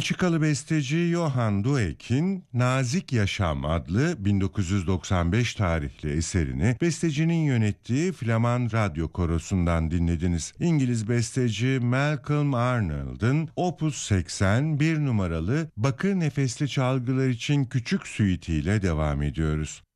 Belçikalı besteci Johan Doek'in Nazik Yaşam adlı 1995 tarihli eserini bestecinin yönettiği Flaman Radyo Korosu'ndan dinlediniz. İngiliz besteci Malcolm Arnold'un Opus 80 bir numaralı bakır nefesli çalgılar için küçük süitiyle devam ediyoruz.